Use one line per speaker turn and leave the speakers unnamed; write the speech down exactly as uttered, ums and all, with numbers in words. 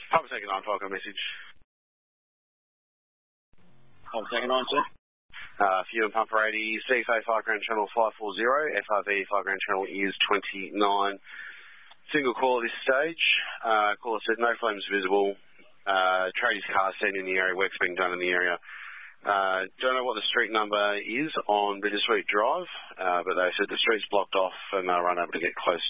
Papa Second nine, Falco message.
Papa Second nine, sir.
Uh, fuel and pump eighty, C F A five ground channel five four zero, F R V five ground channel is twenty-nine. Single call at this stage. Uh, caller said no flames visible. Uh, tradies car seen in the area, work's being done in the area. Uh, don't know what the street number is on Bittersweet Drive, uh, but they said the street's blocked off and they were unable to get close